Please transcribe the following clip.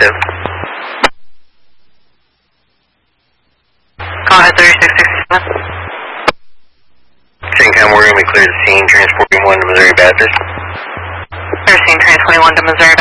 active. Go ahead, 3667. Syncom, we're going to be clear the scene, transporting 1 to Missouri Baptist. Clear scene, transporting 1 to Missouri Baptist.